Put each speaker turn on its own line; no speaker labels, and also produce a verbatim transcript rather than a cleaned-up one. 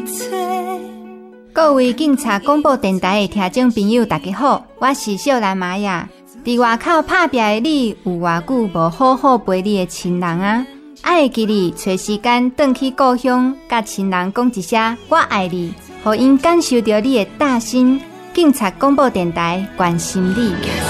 一切。
各位警察广播电台的听众朋友，大家好，我是秀兰玛雅。伫外口打拼的你，有偌久无好好陪你的亲人啊？爱记你找时间回去故乡，甲亲人讲一声我爱你，互因感受到你的大心。警察广播电台关心你。